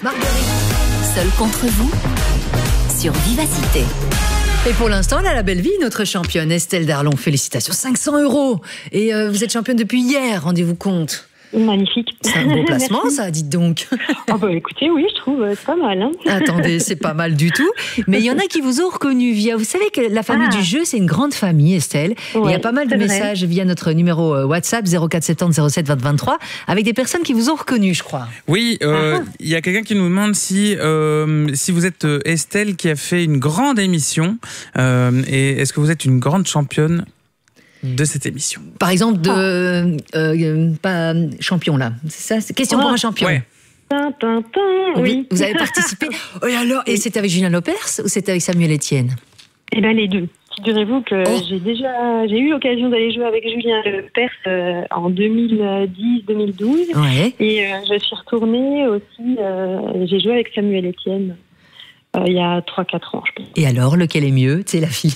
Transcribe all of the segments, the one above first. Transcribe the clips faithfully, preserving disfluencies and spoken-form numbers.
Marguerite, seule contre vous, sur Vivacité. Et pour l'instant, elle a la belle vie, notre championne Estelle Darlon. Félicitations, cinq cents euros. Et euh, vous êtes championne depuis hier, rendez-vous compte. Magnifique. C'est un beau placement, ça, dites donc. Oh bah écoutez, oui, je trouve euh, c'est pas mal. Hein. Attendez, c'est pas mal du tout. Mais il y en a qui vous ont reconnu via... Vous savez que la famille ah. du jeu, c'est une grande famille, Estelle. Ouais, il y a pas mal de messages vrai. via notre numéro WhatsApp zéro quatre soixante-dix zéro sept vingt vingt-trois avec des personnes qui vous ont reconnu, je crois. Oui, il euh, ah. y a quelqu'un qui nous demande si, euh, si vous êtes Estelle qui a fait une grande émission euh, et est-ce que vous êtes une grande championne de cette émission. Par exemple, de euh, euh, pas champion là. C'est ça, c'est question oh. pour un champion. Ouais. Tin, tin, tin, oui. Vous, vous avez participé. Oh, et alors, et c'était avec Julien Lepers ou c'était avec Samuel Etienne? Eh bien les deux. Figurez-vous que oh. j'ai déjà j'ai eu l'occasion d'aller jouer avec Julien Lepers euh, en deux mille dix deux mille douze. Ouais. Et euh, je suis retournée aussi. Euh, j'ai joué avec Samuel Etienne euh, il y a trois quatre ans, je pense. Et alors, lequel est mieux? C'est la fille.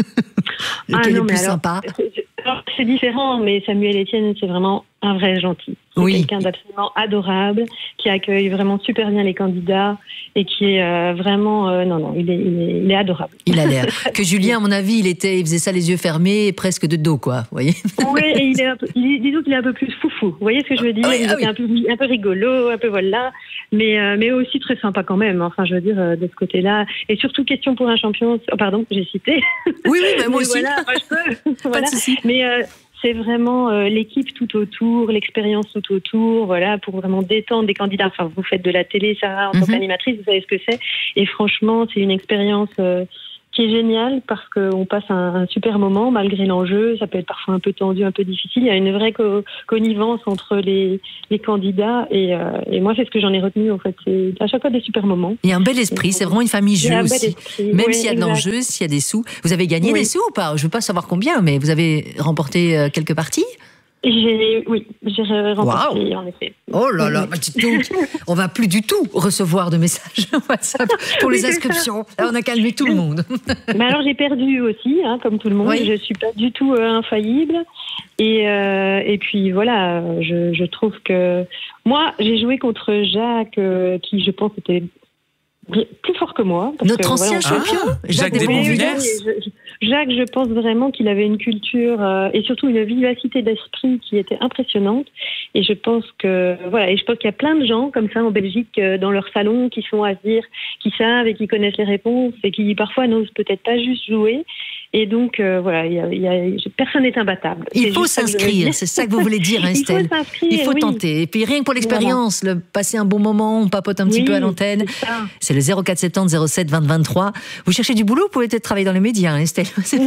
Lequel ah non, est plus alors, sympa? C'est différent, mais Samuel Etienne, c'est vraiment un vrai gentil. C'est oui. quelqu'un d'absolument adorable, qui accueille vraiment super bien les candidats et qui est euh, vraiment... Euh, non, non, il est, il, est, il est adorable. Il a l'air. Que Julien, à mon avis, il, était, il faisait ça les yeux fermés et presque de dos, quoi. Vous voyez? Oui, et il est un peu, il, disons qu'il est un peu plus foufou. Vous voyez ce que je veux dire? Ah oui, il ah est oui. un, peu, un peu rigolo, un peu voilà. Mais, euh, mais aussi très sympa quand même. Enfin, je veux dire, euh, de ce côté-là. Et surtout, question pour un champion... Oh, pardon, j'ai cité. Oui, oui, mais moi mais aussi. Voilà, moi je peux. Pas voilà. de souci. Mais... Euh, c'est vraiment euh, l'équipe tout autour, l'expérience tout autour, voilà, pour vraiment détendre des candidats. Enfin, vous faites de la télé, Sarah, en mm-hmm. tant qu'animatrice, vous savez ce que c'est. Et franchement, c'est une expérience euh, qui est géniale parce qu'on passe un, un super moment malgré l'enjeu. Ça peut être parfois un peu tendu, un peu difficile. Il y a une vraie co- connivence entre les, les candidats et, euh, et moi, c'est ce que j'en ai retenu en fait. C'est à chaque fois des super moments. Il y a un bel esprit, c'est vraiment une famille jeu aussi. Même oui, s'il y a de l'enjeu, s'il y a des sous. Vous avez gagné oui. des sous ou pas? Je ne veux pas savoir combien, mais vous avez remporté euh, quelques parties? J'ai, oui, j'ai remporté, wow. en effet. Oh là là, bah dites donc, on va plus du tout recevoir de messages WhatsApp pour les inscriptions. Là, on a calmé tout le monde. Mais alors, j'ai perdu aussi, hein, comme tout le monde. Oui. Je suis pas du tout euh, infaillible. Et, euh, et puis, voilà, je, je trouve que... Moi, j'ai joué contre Jacques, euh, qui, je pense, était plus fort que moi. Parce Notre que, ancien voilà, champion, ah, Jacques Desbonvillers. Jacques, je pense vraiment qu'il avait une culture euh, et surtout une vivacité d'esprit qui était impressionnante. Et je pense que voilà, et je pense qu'il y a plein de gens comme ça en Belgique euh, dans leur salon qui sont à se dire, qui savent et qui connaissent les réponses et qui parfois n'osent peut-être pas juste jouer. Et donc euh, voilà, il y a, il y a, personne n'est imbattable. Il c'est faut s'inscrire, c'est ça que vous voulez dire, hein, Estelle. Il faut s'inscrire. Il faut oui. tenter. Et puis rien que pour l'expérience, voilà. le passer un bon moment, on papote un petit oui, peu à l'antenne. C'est, c'est le zéro quatre soixante-dix zéro sept vingt vingt-trois. Vous cherchez du boulot, vous pouvez peut-être travailler dans les médias, hein, Estelle. Vous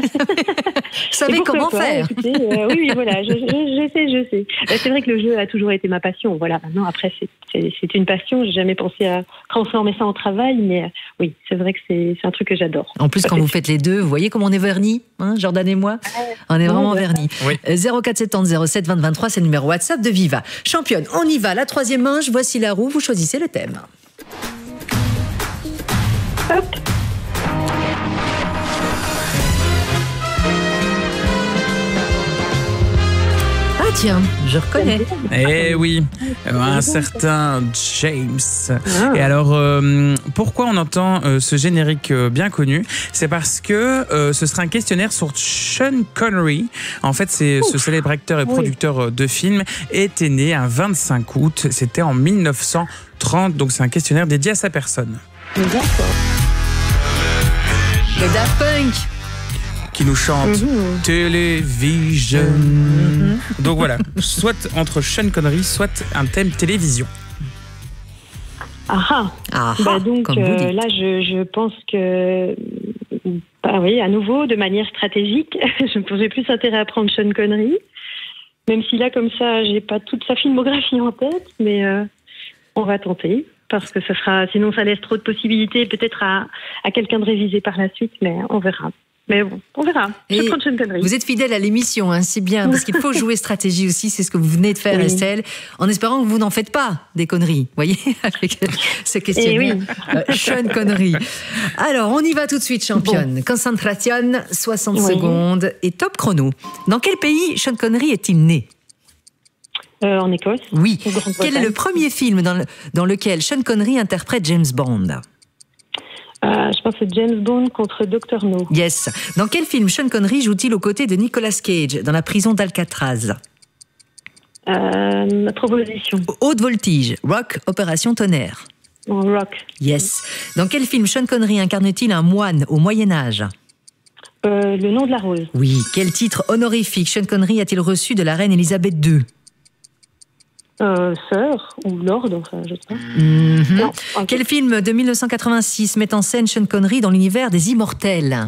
savez comment pas, faire. Écoutez, euh, oui, oui, voilà, je, je, je sais, je sais. C'est vrai que le jeu a toujours été ma passion. Voilà, maintenant, après, c'est, c'est, c'est une passion. J'ai jamais pensé à transformer ça en travail, mais euh, oui, c'est vrai que c'est, c'est un truc que j'adore. En plus, quand vous faites les deux, vous voyez comment on est vernis, hein, Jordan et moi. On est vraiment oui, vernis. Oui. zéro quatre soixante-dix zéro sept vingt vingt-trois, c'est le numéro WhatsApp de Viva. Championne, on y va. La troisième manche, voici la roue. Vous choisissez le thème. Hop. Tiens, je reconnais. Eh oui, un certain James. Ah. Et alors, euh, pourquoi on entend euh, ce générique euh, bien connu? C'est parce que euh, ce sera un questionnaire sur Sean Connery. En fait, c'est Ouf. ce célèbre acteur et producteur oui. de films était né un vingt-cinq août. C'était en mille neuf cent trente. Donc, c'est un questionnaire dédié à sa personne. D'accord. Le Daft Punk. Qui nous chante mmh. Télévision. Mmh. Donc voilà, soit entre Sean Connery, soit un thème télévision. Ah ah. Bah donc euh, là, je, je pense que, bah oui, à nouveau, de manière stratégique, je j'ai plus intérêt à prendre Sean Connery, même si là, comme ça, j'ai pas toute sa filmographie en tête, mais euh, on va tenter. Parce que ça sera, sinon ça laisse trop de possibilités, peut-être à, à quelqu'un de réviser par la suite, mais on verra. Mais bon, on verra. Je prends Sean Connery. Vous êtes fidèle à l'émission, hein, c'est bien, parce qu'il faut jouer stratégie aussi, c'est ce que vous venez de faire, oui. Estelle, en espérant que vous n'en faites pas des conneries, voyez, avec ce questionnaire. Oui. Euh, Sean Connery. Alors, on y va tout de suite, championne. Bon. Concentration, soixante oui. secondes et top chrono. Dans quel pays Sean Connery est-il né? Euh, en Écosse. Oui. Quel est le premier film dans, le, dans lequel Sean Connery interprète James Bond? Euh, je pense que c'est James Bond contre docteur No. Yes. Dans quel film Sean Connery joue-t-il aux côtés de Nicolas Cage dans la prison d'Alcatraz? Euh, proposition. Haute voltige, Rock, Opération Tonnerre. En Rock. Yes. Dans quel film Sean Connery incarne-t-il un moine au Moyen-Âge? euh, Le nom de la rose. Oui. Quel titre honorifique Sean Connery a-t-il reçu de la reine Elisabeth deux? Euh, sœur ou Lord, enfin, je sais pas. Mm-hmm. Non, okay. Quel film de mille neuf cent quatre-vingt-six met en scène Sean Connery dans l'univers des Immortels?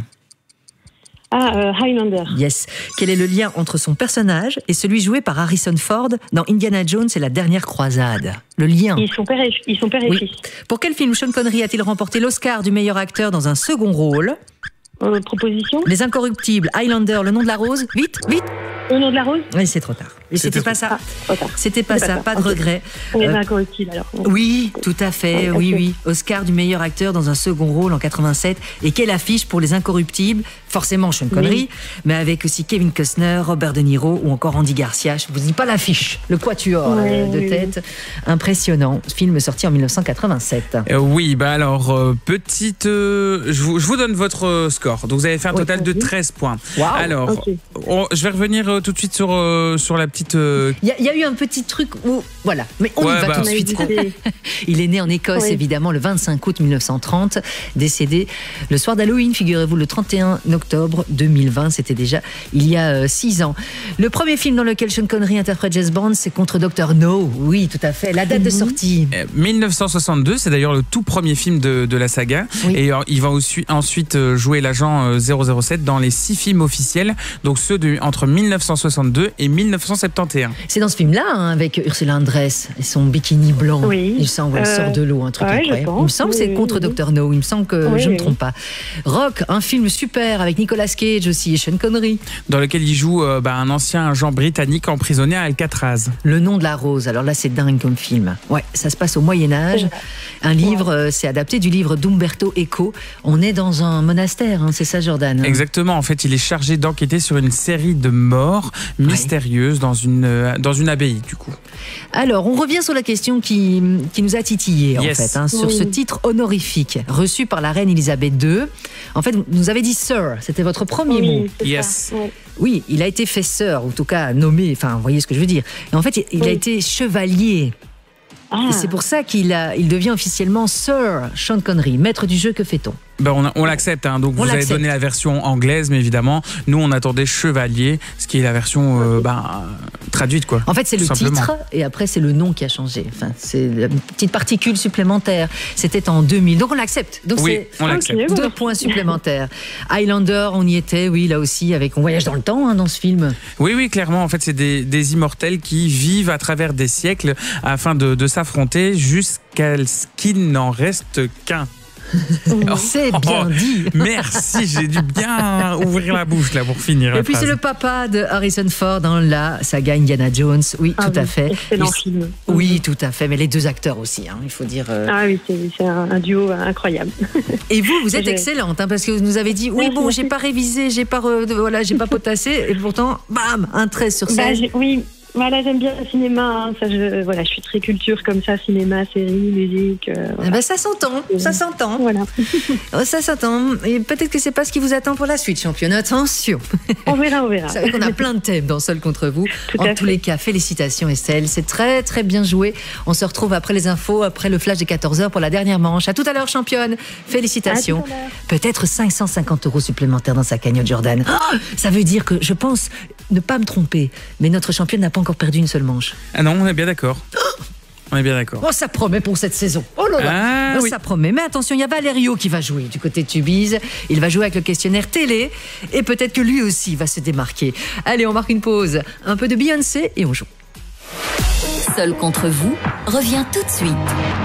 Ah, euh, Highlander. Yes. Quel est le lien entre son personnage et celui joué par Harrison Ford dans Indiana Jones et la dernière croisade? Le lien. Ils sont père et, ils sont père et oui. fils. Pour quel film Sean Connery a-t-il remporté l'Oscar du meilleur acteur dans un second rôle? euh, Proposition. Les Incorruptibles, Highlander, Le nom de la rose. Vite, vite. Le nom de la rose. Oui, c'est trop tard. Et c'était pas ça. Ah, c'était pas ça, pas de okay. regret. On est euh, incorruptibles alors. Oui, tout à fait. Okay. Oui, oui. Oscar du meilleur acteur dans un second rôle en quatre-vingt-sept. Et quelle affiche pour Les Incorruptibles? Forcément Sean Connery, oui. mais avec aussi Kevin Costner, Robert De Niro ou encore Andy Garcia. Je vous dis pas l'affiche, le quatuor oui, de oui, tête. Oui. Impressionnant. Film sorti en mille neuf cent quatre-vingt-sept. Euh, oui, bah alors, euh, petite. Euh, je, vous, je vous donne votre score. Donc vous avez fait un oui, total de treize points. Wow. Alors, okay. on, je vais revenir euh, tout de suite sur, euh, sur la petite. Il euh... y, y a eu un petit truc où. Voilà, mais on ouais, y va bah, tout de suite. Il est né en Écosse, oui. évidemment, le vingt-cinq août mille neuf cent trente, décédé le soir d'Halloween, figurez-vous, le trente et un octobre deux mille vingt, c'était déjà il y a six ans. Le premier film dans lequel Sean Connery interprète James Bond, c'est contre docteur No. Oui, tout à fait. La date mm-hmm. de sortie euh, mille neuf cent soixante-deux, c'est d'ailleurs le tout premier film de, de la saga. Oui. Et euh, il va aussi, ensuite jouer l'agent euh, zéro zéro sept dans les six films officiels, donc ceux de, entre mille neuf cent soixante-deux et mille neuf cent soixante et onze. C'est dans ce film-là, hein, avec Ursula Andress et son bikini blanc. Oui. Il me semble, elle euh, sort de l'eau, un truc ouais, incroyable. Il me semble que c'est contre oui. docteur No. Il me semble que oui, je ne me trompe pas. Rock, un film super avec Nicolas Cage aussi et Sean Connery. Dans lequel il joue euh, bah, un ancien agent britannique emprisonné à Alcatraz. Le nom de la rose. Alors là, c'est dingue comme film. Ouais, ça se passe au Moyen-Âge. Ouais. Un livre, euh, c'est adapté du livre d'Umberto Eco. On est dans un monastère, hein, c'est ça, Jordan? Exactement. En fait, il est chargé d'enquêter sur une série de morts mystérieuses ouais. dans, une, euh, dans une abbaye, du coup. Alors, on revient sur la question qui, qui nous a titillé, en yes. fait, hein, sur oui. ce titre honorifique reçu par la reine Elisabeth deux. En fait, vous nous avez dit Sir, c'était votre premier oui, mot. Yes. Oui. oui, il a été fait Sir, ou en tout cas nommé, enfin, vous voyez ce que je veux dire. Et en fait, il oui. a été chevalier. Ah. Et c'est pour ça qu'il a, il devient officiellement Sir Sean Connery, maître du jeu. Que fait-on? Ben on, on l'accepte, hein. Donc on vous avez donné la version anglaise, mais évidemment, nous on attendait chevalier, ce qui est la version euh, ben, traduite, quoi. En fait, c'est le simplement. titre, et après c'est le nom qui a changé. Enfin, c'est une petite particule supplémentaire. C'était en deux mille, donc on l'accepte. Donc oui, c'est on l'accepte. Deux points supplémentaires. Highlander, on y était, oui, là aussi, avec on voyage dans le temps, hein, dans ce film. Oui, oui, clairement. En fait, c'est des, des immortels qui vivent à travers des siècles afin de, de s'affronter jusqu'à ce qu'il n'en reste qu'un. C'est bien dit. Oh, merci, j'ai dû bien ouvrir la bouche là pour finir. Et puis c'est le papa de Harrison Ford dans la saga Indiana Jones. Oui, ah tout oui, à fait. Excellent Il... film. Oui, tout à fait. Mais les deux acteurs aussi, hein, il faut dire. Euh... Ah oui, c'est, c'est un, un duo incroyable. Et vous, vous êtes excellente, hein, parce que vous nous avez dit oui, bon, j'ai pas révisé, j'ai pas, re... voilà, j'ai pas potassé, et pourtant, bam, un treize sur seize. Bah, oui. Voilà, j'aime bien le cinéma. Hein. Ça, je, voilà, je suis très culture comme ça, cinéma, série, musique. Euh, voilà. eh ben, ça s'entend, ça s'entend. Voilà. Ça s'entend. Et peut-être que c'est pas ce qui vous attend pour la suite, championne. Attention. On verra, on verra. Vous savez qu'on a plein de thèmes dans Seul contre vous. Tout en à tous fait. les cas, félicitations Estelle. C'est très très bien joué. On se retrouve après les infos, après le flash des quatorze heures pour la dernière manche. À tout à l'heure, championne. Félicitations. Peut-être cinq cent cinquante euros supplémentaires dans sa cagnotte, Jordan. Oh, ça veut dire que je pense ne pas me tromper, mais notre championne n'a pas encore perdu une seule manche. Ah non, on est bien d'accord. On est bien d'accord. Oh, ça promet pour cette saison. Oh là là. Ah, oh, oui. Ça promet. Mais attention, il y a Valerio qui va jouer du côté de Tubize. Il va jouer avec le questionnaire télé et peut-être que lui aussi va se démarquer. Allez, on marque une pause. Un peu de Beyoncé et on joue. Seul contre vous revient tout de suite.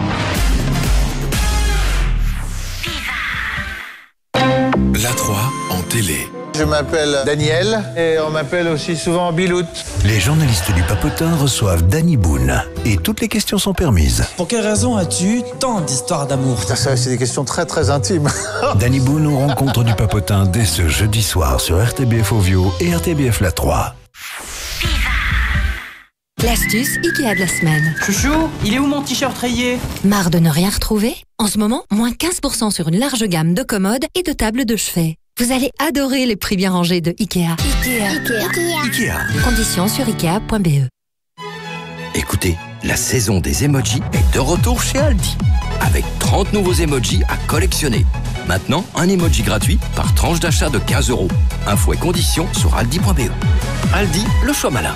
La trois en télé. Je m'appelle Daniel et on m'appelle aussi souvent Bilout. Les journalistes du Papotin reçoivent Danny Boone et toutes les questions sont permises. Pour quelle raison as-tu tant d'histoires d'amour? Ça, ça, c'est des questions très très intimes. Danny Boone aux rencontres du Papotin dès ce jeudi soir sur R T B F Ovio et R T B F La trois. L'astuce Ikea de la semaine. Chouchou, il est où mon t-shirt rayé? Marre de ne rien retrouver? En ce moment, moins quinze pour cent sur une large gamme de commodes et de tables de chevet. Vous allez adorer les prix bien rangés de Ikea. Ikea. Ikea. Ikea. Conditions sur ikea point b e. Écoutez, la saison des emojis est de retour chez Aldi. Avec trente nouveaux emojis à collectionner. Maintenant, un emoji gratuit par tranche d'achat de quinze euros. Infos et conditions sur aldi point b e. Aldi, le choix malin.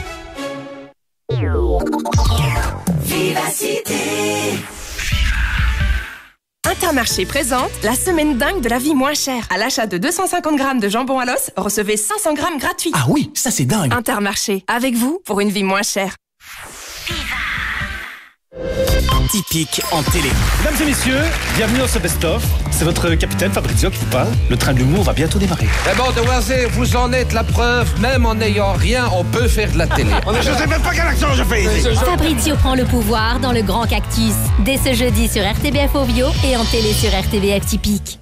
Vivacité. Intermarché présente la semaine dingue de la vie moins chère. À l'achat de deux cent cinquante grammes de jambon à l'os, recevez cinq cents grammes gratuits. Ah oui, ça c'est dingue. Intermarché, avec vous pour une vie moins chère. Typique en télé. Mesdames et messieurs, bienvenue dans ce best-of. C'est votre capitaine Fabrizio qui vous parle. Le train de l'humour va bientôt démarrer. D'abord, demoiselles, vous en êtes la preuve. Même en n'ayant rien, on peut faire de la télé. Je sais même pas quel accent je fais ici. Fabrizio prend le pouvoir dans Le Grand Cactus. Dès ce jeudi sur R T B F Ovio et en télé sur R T B F Typique.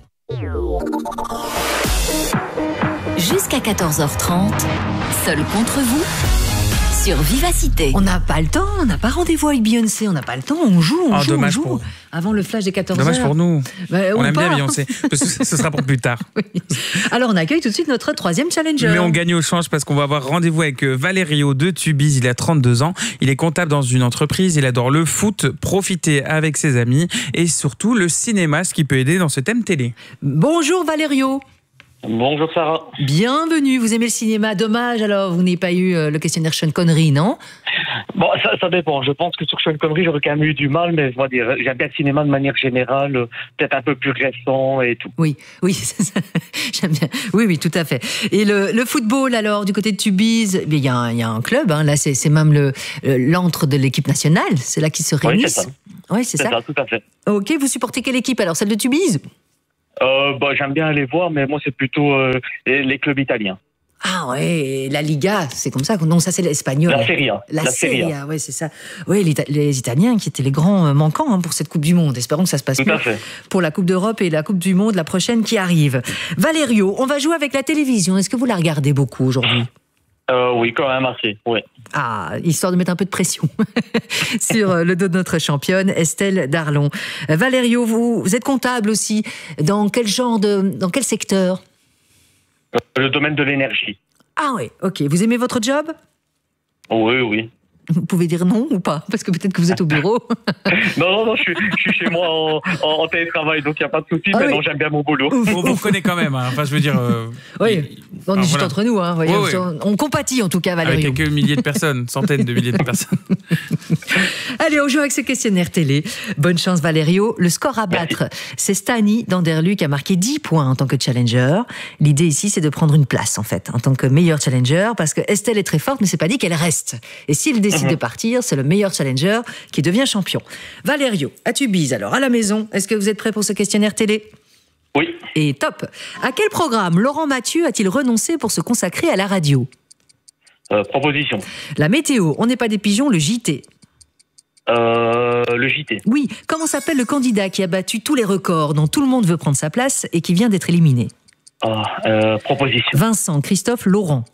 Jusqu'à quatorze heures trente, seul contre vous. Sur Vivacité. On n'a pas le temps, on n'a pas rendez-vous avec Beyoncé, on n'a pas le temps, on joue, on oh, joue, dommage on joue. Pour... Avant le flash des quatorze heures. Dommage pour nous. Bah, on aime pas. bien Beyoncé. Ce, ce sera pour plus tard. Oui. Alors on accueille tout de suite notre troisième challenger. Mais on gagne au change parce qu'on va avoir rendez-vous avec Valerio de Tubize. Il a trente-deux ans, il est comptable dans une entreprise, il adore le foot, profiter avec ses amis et surtout le cinéma, ce qui peut aider dans ce thème télé. Bonjour Valerio. Bonjour Sarah. Bienvenue, vous aimez le cinéma, dommage alors vous n'avez pas eu euh, le questionnaire Sean Connery, non? Bon, ça, ça dépend, je pense que sur Sean Connery j'aurais quand même eu du mal, mais je vais dire, j'aime bien le cinéma de manière générale, euh, peut-être un peu plus récent et tout. Oui, oui, c'est ça. J'aime bien, oui, oui, tout à fait. Et le, le football alors, du côté de Tubize, il y, y a un club, hein, là c'est, c'est même le, l'antre de l'équipe nationale, c'est là qu'ils se réunissent. Oui, c'est ça. Oui, c'est, c'est ça. ça, tout à fait. Ok, vous supportez quelle équipe alors, celle de Tubize? Euh, bah, j'aime bien aller voir, mais moi, c'est plutôt euh, les, les clubs italiens. Ah ouais, la Liga, c'est comme ça. Non, ça, c'est l'espagnol. La Serie A. La, la Serie A, ouais, c'est ça. Oui, les, les Italiens qui étaient les grands manquants hein, pour cette Coupe du Monde. Espérons que ça se passe bien pour la Coupe d'Europe et la Coupe du Monde, la prochaine qui arrive. Valerio, on va jouer avec la télévision. Est-ce que vous la regardez beaucoup aujourd'hui ? Euh, oui, quand même assez, oui. Ah, histoire de mettre un peu de pression sur le dos de notre championne, Estelle Darlon. Valerio, vous, vous êtes comptable aussi. Dans quel genre de, dans quel secteur ? euh, Le domaine de l'énergie. Ah oui, ok. Vous aimez votre job ? Oui, oui. Vous pouvez dire non ou pas? Parce que peut-être que vous êtes au bureau. non, non, non, je suis, je suis chez moi en, en, en télétravail, donc il n'y a pas de souci, ah mais oui. non, j'aime bien mon boulot. On vous reconnaît quand même, hein. Enfin, je veux dire... Euh, oui, on est juste voilà. entre nous. Hein, voyez, oui, oui. On compatit en tout cas, Valérie. Avec quelques milliers de personnes, centaines de milliers de personnes. Allez, on joue avec ce questionnaire télé. Bonne chance, Valerio. Le score à battre, Merci. c'est Stani d'Anderluc qui a marqué dix points en tant que challenger. L'idée ici, c'est de prendre une place, en fait, en tant que meilleur challenger, parce que Estelle est très forte, mais c'est pas dit qu'elle reste. Et s'il décide de partir, c'est le meilleur challenger qui devient champion. Valerio, à Tubize, alors à la maison, est-ce que vous êtes prêt pour ce questionnaire télé ? Oui. Et top. À quel programme Laurent Mathieu a-t-il renoncé pour se consacrer à la radio ? euh, Proposition. La météo, on n'est pas des pigeons, le J T. Euh, le J T. Oui. Comment s'appelle le candidat qui a battu tous les records, dont tout le monde veut prendre sa place et qui vient d'être éliminé ? euh, euh, Proposition. Vincent, Christophe, Laurent.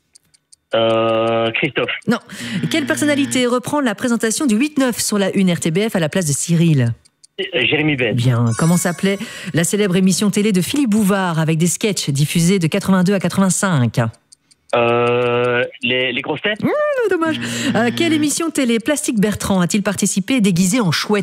Euh, Christophe. Non. Quelle personnalité reprend la présentation du huit neuf sur la une R T B F à la place de Cyril ? Jérémy Bell. Bien. Comment s'appelait la célèbre émission télé de Philippe Bouvard avec des sketchs diffusés de quatre-vingt-deux à quatre-vingt-cinq ? Euh, les, les grosses têtes. Mmh, dommage. À quelle émission télé Plastique Bertrand a-t-il participé déguisé en chouette ?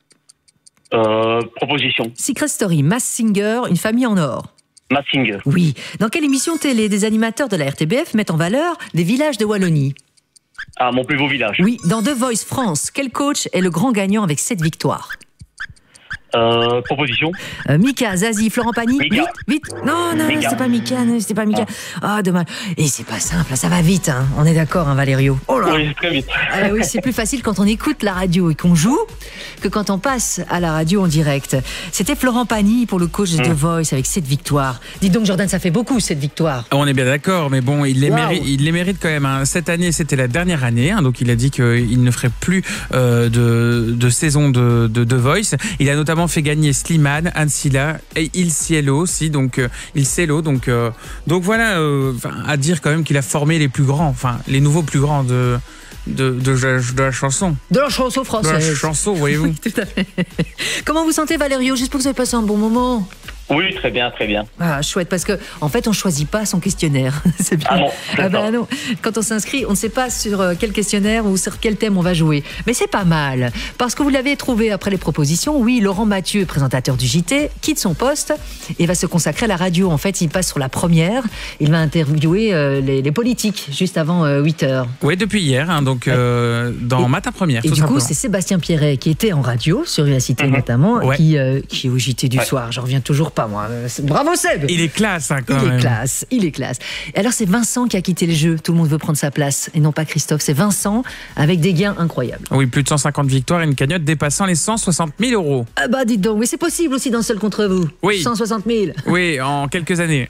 euh, Proposition. Secret Story, Mass Singer, Une famille en or. Massinger. Oui. Dans quelle émission télé des animateurs de la R T B F mettent en valeur des villages de Wallonie ? Ah, mon plus beau village. Oui. Dans The Voice France, quel coach est le grand gagnant avec sept victoires ? Euh, proposition. Euh, Mika, Zazie, Florent Pagny. Mika. Vite, vite. Non, non, Mika. c'était pas Mika, non, c'était pas Mika. Ah, oh, dommage. Et c'est pas simple, ça va vite, hein. On est d'accord, hein, Valerio. Oh là. Oui, très vite. Ah, oui, c'est plus facile quand on écoute la radio et qu'on joue que quand on passe à la radio en direct. C'était Florent Pagny pour le coach de mmh. The Voice avec sept victoires. Dites donc, Jordan, ça fait beaucoup, cette victoire. On est bien d'accord, mais bon, il les, wow. mérite, il les mérite quand même. Hein. Cette année, c'était la dernière année, hein, donc il a dit qu'il ne ferait plus euh, de, de saison de, de The Voice. Il a notamment fait gagner Slimane, Ancilla et Il Cielo aussi, donc euh, Il Cielo, donc euh, donc voilà, euh, à dire quand même qu'il a formé les plus grands, enfin les nouveaux plus grands de de, de, de, de la chanson. De la chanson française. De la chanson, voyez-vous. Oui, tout à fait. Comment vous sentez, Valerio? J'espère que vous avez passé un bon moment. Oui, très bien, très bien. Ah, chouette, parce que en fait, on choisit pas son questionnaire. C'est bien. Ah non, ah bah non. Quand on s'inscrit, on ne sait pas sur quel questionnaire ou sur quel thème on va jouer. Mais c'est pas mal, parce que vous l'avez trouvé après les propositions. Oui, Laurent Mathieu, présentateur du J T, quitte son poste et va se consacrer à la radio. En fait, il passe sur la première. Il va interviewer euh, les, les politiques juste avant euh, huit heures. Oui, depuis hier, hein, donc euh, dans et, Matin Première. Et tout du simplement. coup, c'est Sébastien Pierret qui était en radio sur U A Cité mm-hmm. notamment, ouais. qui, euh, qui est au J T du ouais. soir. J'en reviens toujours pas. Moi. Bravo Seb. Il est classe hein, quand il même. Il est classe, il est classe. Et alors c'est Vincent qui a quitté le jeu. Tout le monde veut prendre sa place et non pas Christophe. C'est Vincent avec des gains incroyables. Oui, plus de cent cinquante victoires et une cagnotte dépassant les cent soixante mille euros. Ah bah dites donc, mais c'est possible aussi d'un seul contre vous. Oui. cent soixante mille. Oui, en quelques années.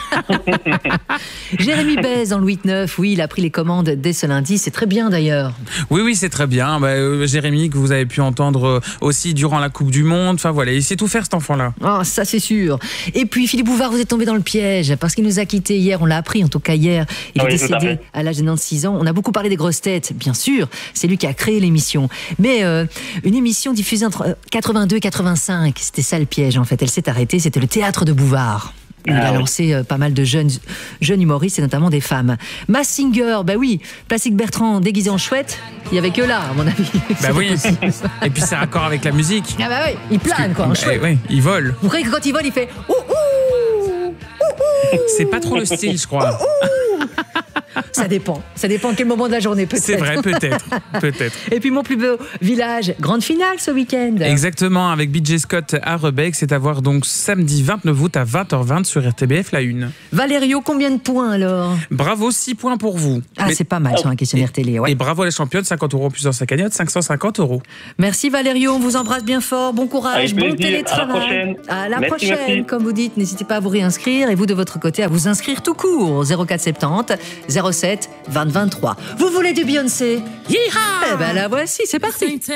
Jérémy Bez dans le huit neuf, oui, il a pris les commandes dès ce lundi. C'est très bien d'ailleurs. Oui, oui, c'est très bien. Bah, euh, Jérémy, que vous avez pu entendre euh, aussi durant la Coupe du Monde. Enfin voilà, il sait tout faire cet enfant-là. Ah, ça c'est sûr. Et puis Philippe Bouvard, vous êtes tombé dans le piège parce qu'il nous a quittés hier. On l'a appris, en tout cas hier. Il oui, est décédé à, à l'âge de quatre-vingt-six ans. On a beaucoup parlé des grosses têtes, bien sûr. C'est lui qui a créé l'émission. Mais euh, une émission diffusée entre quatre-vingt-deux et quatre-vingt-cinq, c'était ça le piège en fait. Elle s'est arrêtée. C'était le théâtre de Bouvard. Il ah, a oui. lancé euh, pas mal de jeunes, jeunes humoristes et notamment des femmes. Mass Singer, bah oui, Plastique Bertrand déguisé en chouette, il n'y avait que là, à mon avis. Bah oui, et puis c'est raccord avec la musique. Ah bah oui, il plane quoi, en chouette. Eh, oui, il vole. Vous croyez que quand il vole, il fait ouh ouh, ouh, ouh. C'est pas trop le style, je crois. Ouh, ouh. Ça dépend. Ça dépend à quel moment de la journée, peut-être. C'est vrai, peut-être. peut-être. Et puis, mon plus beau village, grande finale ce week-end. Exactement, avec B J Scott à Rebec. C'est à voir donc samedi vingt-neuf août à vingt heures vingt sur R T B F, la une. Valerio, combien de points alors? Bravo, six points pour vous. Ah, Mais... c'est pas mal sur un questionnaire et, télé. Ouais. Et bravo à la championne, cinquante euros plus dans sa cagnotte, cinq cent cinquante euros. Merci Valerio, on vous embrasse bien fort. Bon courage, bon télétravail. À la prochaine. À la merci, prochaine, merci. Comme vous dites, n'hésitez pas à vous réinscrire et vous de votre côté à vous inscrire tout court. zéro quatre soixante-dix zéro sept vingt vingt-trois. Vous voulez du Beyoncé? Yeehaw! Eh ben la voici, c'est parti.